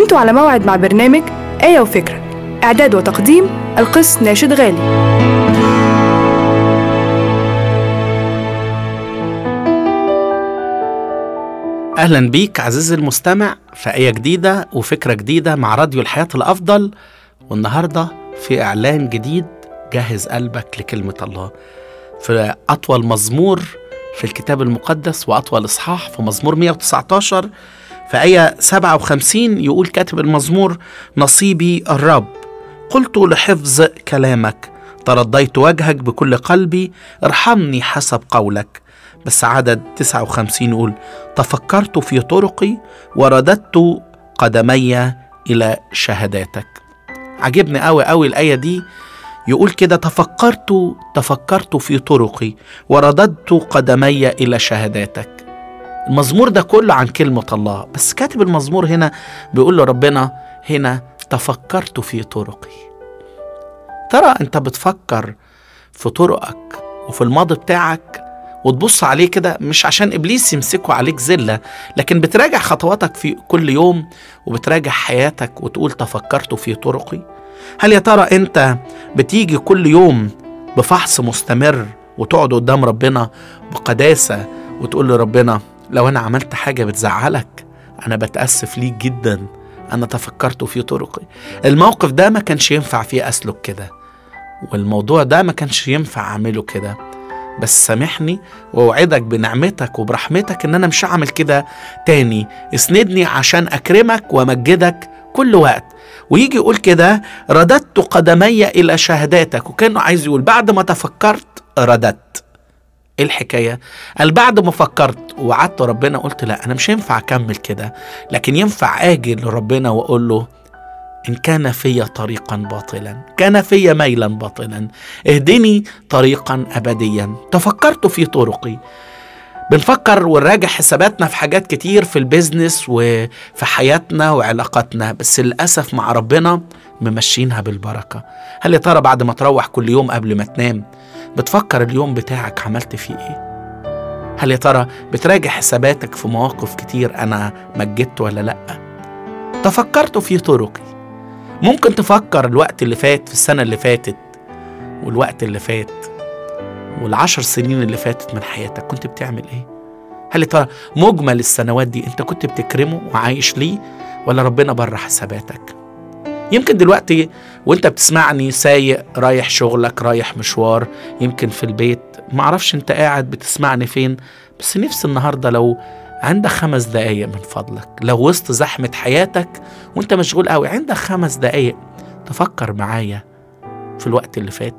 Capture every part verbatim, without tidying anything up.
كنتوا على موعد مع برنامج آية وفكرة، إعداد وتقديم القس ناشد غالي. أهلا بيك عزيزي المستمع في آية جديدة وفكرة جديدة مع راديو الحياة الأفضل. والنهاردة في إعلان جديد، جهز قلبك لكلمة الله في أطول مزمور في الكتاب المقدس وأطول إصحاح في مزمور مئة وتسعة عشر في آية سبعة وخمسين. يقول كاتب المزمور: نصيبي الرب، قلت لحفظ كلامك، ترضيت وجهك بكل قلبي، ارحمني حسب قولك. بس عدد تسعة وخمسين يقول: تفكرت في طرقي ورددت قدمي إلى شهاداتك. عجبني قوي قوي الآية دي. يقول كده: تفكرت تفكرت في طرقي ورددت قدمي إلى شهاداتك. المزمور ده كله عن كلمة الله، بس كاتب المزمور هنا بيقول له ربنا هنا: تفكرت في طرقي. ترى أنت بتفكر في طرقك وفي الماضي بتاعك وتبص عليه كده، مش عشان إبليس يمسكه عليك زلة، لكن بتراجع خطواتك في كل يوم وبتراجع حياتك وتقول تفكرت في طرقي؟ هل يا ترى أنت بتيجي كل يوم بفحص مستمر وتقعد قدام ربنا بقداسة وتقول لربنا: لو أنا عملت حاجة بتزعلك أنا بتأسف ليك جدا، أنا تفكرت في طرقي، الموقف ده ما كانش ينفع فيه أسلك كده، والموضوع ده ما كانش ينفع أعمله كده، بس سامحني ووعدك بنعمتك وبرحمتك ان انا مش هعمل كده تاني، اسندني عشان اكرمك وامجدك كل وقت. ويجي يقول كده: رددت قدمي الى شهاداتك. وكانه عايز يقول بعد ما تفكرت رددت. ايه الحكاية؟ قال بعد ما فكرت ووعدت ربنا قلت لا، انا مش ينفع اكمل كده، لكن ينفع اجي لربنا واقول له: إن كان في طريقا باطلا، كان في ميلا باطلا، اهدني طريقا أبديا. تفكرت في طرقي. بنفكر ونراجع حساباتنا في حاجات كتير في البيزنس وفي حياتنا وعلاقاتنا، بس للأسف مع ربنا ممشينها بالبركة. هل يا ترى بعد ما تروح كل يوم قبل ما تنام بتفكر اليوم بتاعك عملت فيه ايه؟ هل يا ترى بتراجع حساباتك في مواقف كتير أنا مجدت ولا لأ؟ تفكرت في طرقي. ممكن تفكر الوقت اللي فات في السنة اللي فاتت والوقت اللي فات والعشر سنين اللي فاتت من حياتك كنت بتعمل ايه؟ هل ترى مجمل السنوات دي انت كنت بتكرمه وعايش ليه ولا ربنا بره حساباتك؟ يمكن دلوقتي وانت بتسمعني سايق رايح شغلك، رايح مشوار، يمكن في البيت، معرفش انت قاعد بتسمعني فين، بس نفسي النهاردة لو عندك خمس دقايق من فضلك، لو وسط زحمة حياتك وانت مشغول قوي عندك خمس دقايق تفكر معايا في الوقت اللي فات.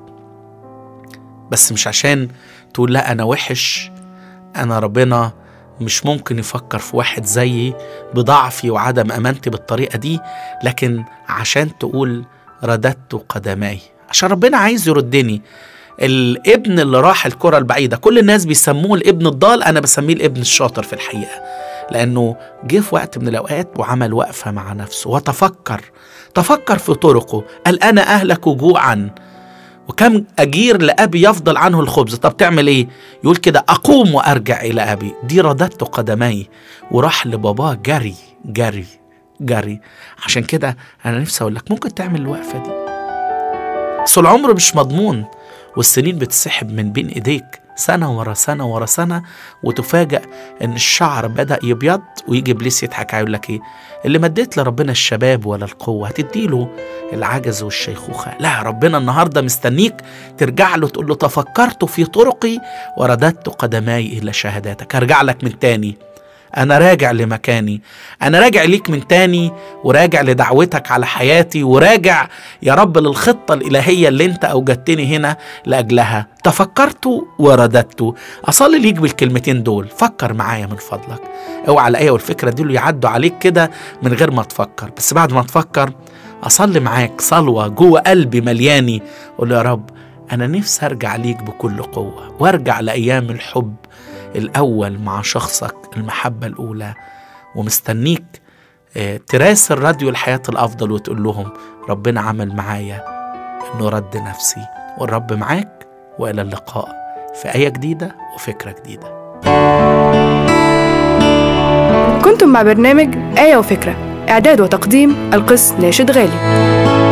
بس مش عشان تقول لا أنا وحش، أنا ربنا مش ممكن يفكر في واحد زيي بضعفي وعدم أمانتي بالطريقة دي، لكن عشان تقول رددت قدمي، عشان ربنا عايز يردني. الابن اللي راح الكرة البعيدة كل الناس بيسموه الابن الضال، أنا بسميه الابن الشاطر في الحقيقة، لأنه جه في وقت من الأوقات وعمل وقفة مع نفسه وتفكر تفكر في طرقه. قال أنا أهلك جوعا وكم أجير لأبي يفضل عنه الخبز. طب تعمل إيه؟ يقول كده: أقوم وأرجع إلى أبي. دي رددت قدمي، وراح لباباه جري جري جري. عشان كده أنا نفسي أقول لك ممكن تعمل الوقفة دي. بس العمر مش مضمون والسنين بتسحب من بين إيديك سنة ورا سنة ورا سنة، وتفاجأ إن الشعر بدأ يبيض ويجي إبليس يضحك يقول لك إيه؟ اللي مديت لربنا الشباب ولا القوة هتديله العجز والشيخوخة. لا، ربنا النهاردة مستنيك ترجع له تقول له: تفكرت في طرقي ورددت قدمي إلى شهاداتك. هرجع لك من تاني، أنا راجع لمكاني، أنا راجع ليك من تاني، وراجع لدعوتك على حياتي، وراجع يا رب للخطة الإلهية اللي أنت أوجدتني هنا لأجلها. تفكرت ورددت. أصلي ليك بالكلمتين دول، فكر معايا من فضلك. اوعى الآية والفكرة دول يعدوا عليك كده من غير ما تفكر، بس بعد ما تفكر أصلي معاك صلوة جوه قلبي ملياني، قول يا رب أنا نفسي أرجع ليك بكل قوة، وارجع لأيام الحب الأول مع شخصك، المحبة الأولى. ومستنيك تراسل راديو الحياة الأفضل وتقول لهم: ربنا عمل معايا إنه رد نفسي. والرب معاك، وإلى اللقاء في آية جديدة وفكرة جديدة. كنتم مع برنامج آية وفكرة، إعداد وتقديم القس ناشد غالي.